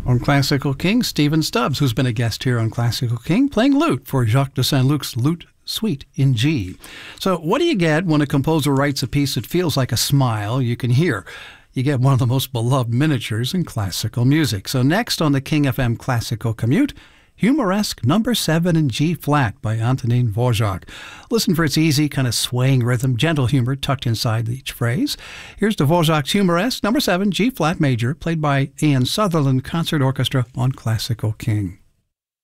On Classical King, Stephen Stubbs, who's been a guest here on Classical King, playing lute for Jacques de Saint-Luc's Lute Suite in G. So what do you get when a composer writes a piece that feels like a smile you can hear? You get one of the most beloved miniatures in classical music. So next on the King FM Classical Commute, Humoresque No. 7 in G-flat by Antonin Dvorak. Listen for its easy, kind of swaying rhythm, gentle humor tucked inside each phrase. Here's Dvorak's Humoresque No. 7 G-flat major, played by Ian Sutherland Concert Orchestra on Classical King.